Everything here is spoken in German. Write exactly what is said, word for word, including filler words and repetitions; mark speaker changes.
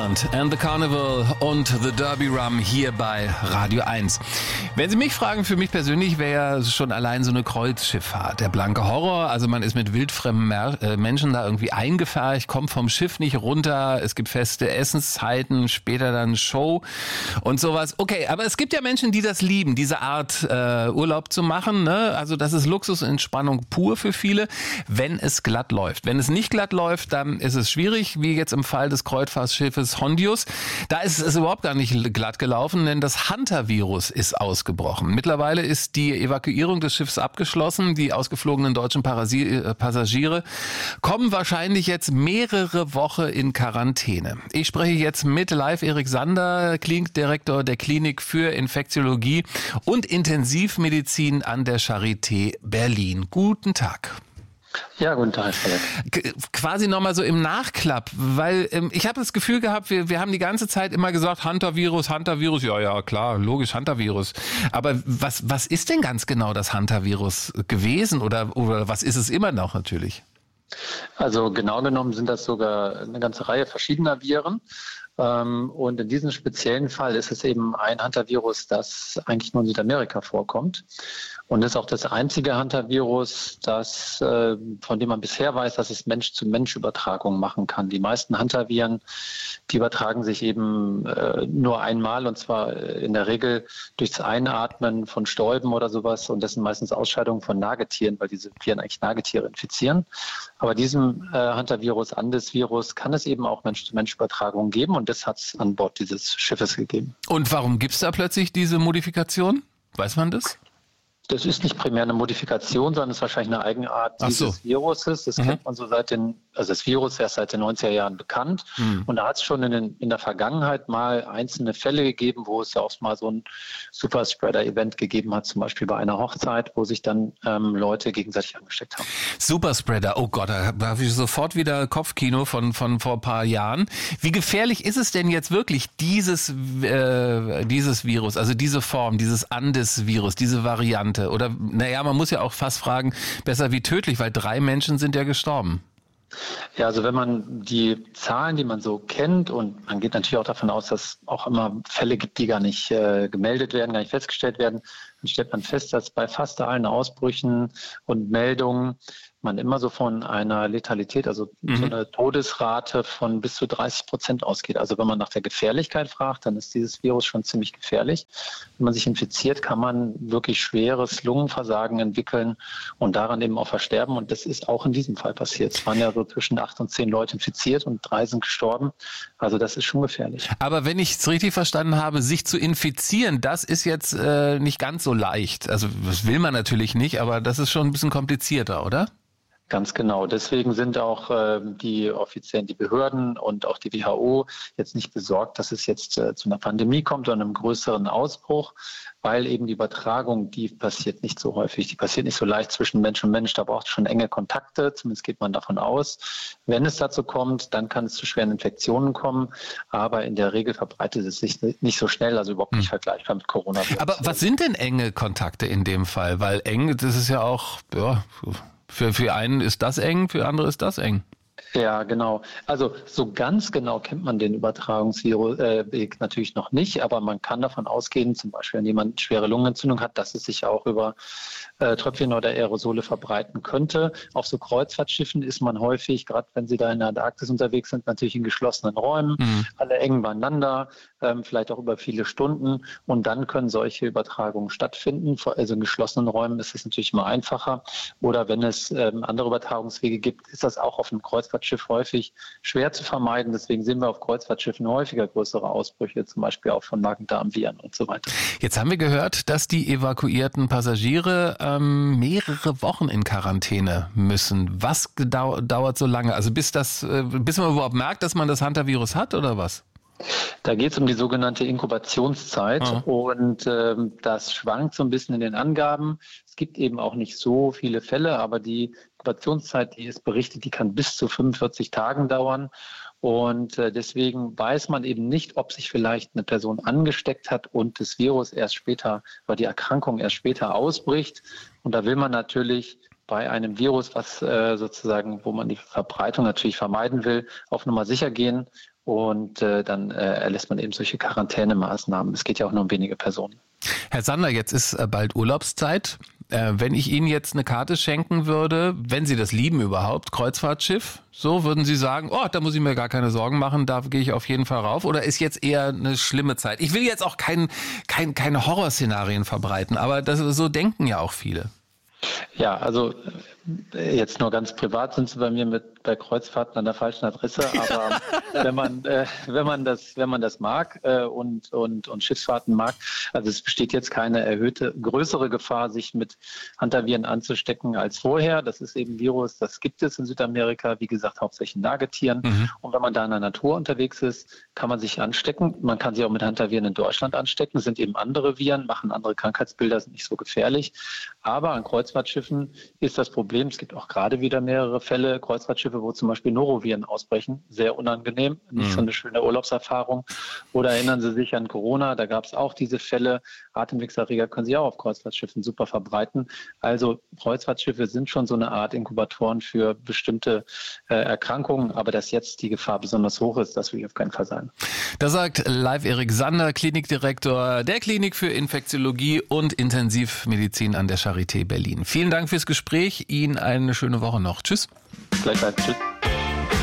Speaker 1: Island and the Carnival und The Derby Rum hier bei Radio eins. Wenn Sie mich fragen, für mich persönlich wäre ja schon allein so eine Kreuzschifffahrt der blanke Horror. Also man ist mit wildfremden Mer- äh, Menschen da irgendwie eingefärcht, kommt vom Schiff nicht runter. Es gibt feste Essenszeiten, später dann Show und sowas. Okay, aber es gibt ja Menschen, die das lieben, diese Art äh, Urlaub zu machen. Ne? Also das ist Luxus und Entspannung pur für viele, wenn es glatt läuft. Wenn es nicht glatt läuft, dann ist es schwierig, wie jetzt im Fall des Kreuzfahrtschiffes Hondius. Da ist es überhaupt gar nicht glatt gelaufen, denn das Hunter-Virus ist ausgebrochen. Mittlerweile ist die Evakuierung des Schiffs abgeschlossen. Die ausgeflogenen deutschen Parasi- Passagiere kommen wahrscheinlich jetzt mehrere Wochen in Quarantäne. Ich spreche jetzt mit Live Erik Sander, Klinikdirektor der Klinik für Infektiologie und Intensivmedizin an der Charité Berlin. Guten Tag.
Speaker 2: Ja, guten Tag, Philipp.
Speaker 1: K- quasi nochmal so im Nachklapp, weil ähm, ich habe das Gefühl gehabt, wir, wir haben die ganze Zeit immer gesagt, Hunter-Virus, Hunter-Virus, ja, ja, klar, logisch, Hunter-Virus. Aber was, was ist denn ganz genau das Hunter-Virus gewesen oder, oder was ist es immer noch natürlich?
Speaker 2: Also genau genommen sind das sogar eine ganze Reihe verschiedener Viren. Und in diesem speziellen Fall ist es eben ein Hunter-Virus, das eigentlich nur in Südamerika vorkommt. Und ist auch das einzige Hunter-Virus, das, von dem man bisher weiß, dass es Mensch-zu-Mensch-Übertragung machen kann. Die meisten Hunter-Viren, die übertragen sich eben nur einmal, und zwar in der Regel durchs Einatmen von Stäuben oder sowas. Und das sind meistens Ausscheidungen von Nagetieren, weil diese Viren eigentlich Nagetiere infizieren. Aber diesem Hunter-Virus, Andes-Virus, kann es eben auch Mensch-zu-Mensch-Übertragung geben. Und das hat es an Bord dieses Schiffes gegeben.
Speaker 1: Und warum gibt es da plötzlich diese Modifikation? Weiß man das?
Speaker 2: Das ist nicht primär eine Modifikation, sondern es ist wahrscheinlich eine Eigenart
Speaker 1: Ach so.
Speaker 2: dieses Viruses. Das
Speaker 1: Mhm.
Speaker 2: kennt man so seit den, also das Virus erst seit den neunziger Jahren bekannt.
Speaker 1: Mhm.
Speaker 2: Und da hat es schon in, den, in der Vergangenheit mal einzelne Fälle gegeben, wo es ja auch mal so ein Superspreader-Event gegeben hat, zum Beispiel bei einer Hochzeit, wo sich dann ähm, Leute gegenseitig angesteckt haben.
Speaker 1: Superspreader, oh Gott, da habe ich sofort wieder Kopfkino von, von vor ein paar Jahren. Wie gefährlich ist es denn jetzt wirklich, dieses, äh, dieses Virus, also diese Form, dieses Andes-Virus, diese Variante? Oder, naja, man muss ja auch fast fragen, besser wie tödlich, weil drei Menschen sind ja gestorben.
Speaker 2: Ja, also wenn man die Zahlen, die man so kennt, und man geht natürlich auch davon aus, dass es auch immer Fälle gibt, die gar nicht äh, gemeldet werden, gar nicht festgestellt werden, dann stellt man fest, dass bei fast allen Ausbrüchen und Meldungen man immer so von einer Letalität, also mhm. so eine Todesrate von bis zu dreißig Prozent ausgeht. Also wenn man nach der Gefährlichkeit fragt, dann ist dieses Virus schon ziemlich gefährlich. Wenn man sich infiziert, kann man wirklich schweres Lungenversagen entwickeln und daran eben auch versterben. Und das ist auch in diesem Fall passiert. Es waren ja so zwischen acht und zehn Leute infiziert und drei sind gestorben. Also das ist schon gefährlich.
Speaker 1: Aber wenn ich es richtig verstanden habe, sich zu infizieren, das ist jetzt äh, nicht ganz so leicht. Also das will man natürlich nicht, aber das ist schon ein bisschen komplizierter, oder?
Speaker 2: Ganz genau. Deswegen sind auch äh, die offiziellen, die Behörden und auch die W H O jetzt nicht besorgt, dass es jetzt äh, zu einer Pandemie kommt oder einem größeren Ausbruch, weil eben die Übertragung, die passiert nicht so häufig. Die passiert nicht so leicht zwischen Mensch und Mensch. Da braucht es schon enge Kontakte, zumindest geht man davon aus. Wenn es dazu kommt, dann kann es zu schweren Infektionen kommen. Aber in der Regel verbreitet es sich nicht so schnell, also überhaupt nicht vergleichbar mit Corona.
Speaker 1: Aber was sind denn enge Kontakte in dem Fall? Weil eng, das ist ja auch, ja, Für, für einen ist das eng, für andere ist das eng.
Speaker 2: Ja, genau. Also so ganz genau kennt man den Übertragungsweg natürlich noch nicht, aber man kann davon ausgehen, zum Beispiel wenn jemand schwere Lungenentzündung hat, dass es sich auch über äh, Tröpfchen oder Aerosole verbreiten könnte. Auf so Kreuzfahrtschiffen ist man häufig, gerade wenn sie da in der Antarktis unterwegs sind, natürlich in geschlossenen Räumen, mhm. alle eng beieinander, ähm, vielleicht auch über viele Stunden, und dann können solche Übertragungen stattfinden. Also in geschlossenen Räumen ist es natürlich immer einfacher, oder wenn es ähm, andere Übertragungswege gibt, ist das auch auf einem Kreuzfahrtschiff häufig schwer zu vermeiden. Deswegen sehen wir auf Kreuzfahrtschiffen häufiger größere Ausbrüche, zum Beispiel auch von Magen-Darm-Viren und so weiter.
Speaker 1: Jetzt haben wir gehört, dass die evakuierten Passagiere ähm, mehrere Wochen in Quarantäne müssen. Was gedau- dauert so lange? Also bis das, äh, bis man überhaupt merkt, dass man das Hunter-Virus hat, oder was?
Speaker 2: Da geht es um die sogenannte Inkubationszeit,
Speaker 1: ah.
Speaker 2: und ähm, das schwankt so ein bisschen in den Angaben. Es gibt eben auch nicht so viele Fälle, aber die Inkubationszeit, die ist berichtet, die kann bis zu fünfundvierzig Tagen dauern. Und äh, deswegen weiß man eben nicht, ob sich vielleicht eine Person angesteckt hat und das Virus erst später, oder die Erkrankung erst später ausbricht. Und da will man natürlich bei einem Virus, was äh, sozusagen, wo man die Verbreitung natürlich vermeiden will, auf Nummer sicher gehen und äh, dann äh, erlässt man eben solche Quarantänemaßnahmen. Es geht ja auch nur um wenige Personen.
Speaker 1: Herr Sander, jetzt ist bald Urlaubszeit. Äh, wenn ich Ihnen jetzt eine Karte schenken würde, wenn Sie das lieben überhaupt, Kreuzfahrtschiff, so würden Sie sagen, oh, da muss ich mir gar keine Sorgen machen, da gehe ich auf jeden Fall rauf? Oder ist jetzt eher eine schlimme Zeit? Ich will jetzt auch kein, kein, keine Horrorszenarien verbreiten, aber das, so denken ja auch viele.
Speaker 2: Ja, also jetzt nur ganz privat sind Sie bei mir mit bei Kreuzfahrten an der falschen Adresse, aber wenn man äh, wenn man das wenn man das mag äh, und und und Schiffsfahrten mag, also es besteht jetzt keine erhöhte größere Gefahr, sich mit Hantaviren anzustecken als vorher. Das ist eben ein Virus, das gibt es in Südamerika, wie gesagt hauptsächlich in Nagetieren. Mhm. Und wenn man da in der Natur unterwegs ist, kann man sich anstecken. Man kann sich auch mit Hantaviren in Deutschland anstecken. Das sind eben andere Viren, machen andere Krankheitsbilder, sind nicht so gefährlich. Aber an Kreuzfahrtschiffen ist das Problem, es gibt auch gerade wieder mehrere Fälle, Kreuzfahrtschiffe, wo zum Beispiel Noroviren ausbrechen. Sehr unangenehm, nicht mhm. so eine schöne Urlaubserfahrung. Oder erinnern Sie sich an Corona, da gab es auch diese Fälle. Atemwegserreger können sich auch auf Kreuzfahrtschiffen super verbreiten. Also Kreuzfahrtschiffe sind schon so eine Art Inkubatoren für bestimmte äh, Erkrankungen. Aber dass jetzt die Gefahr besonders hoch ist, das will ich auf keinen Fall sein.
Speaker 1: Das sagt live Erik Sander, Klinikdirektor der Klinik für Infektiologie und Intensivmedizin an der Charité Berlin. Vielen Dank fürs Gespräch. Ihnen eine schöne Woche noch. Tschüss.
Speaker 2: Gleichfalls. Tschüss.